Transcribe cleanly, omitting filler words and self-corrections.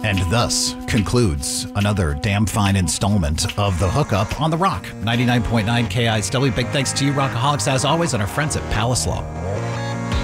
And thus concludes another damn fine installment of The Hookup on The Rock. 99.9 KISW. Big thanks to you, Rockaholics, as always, and our friends at Palace Law.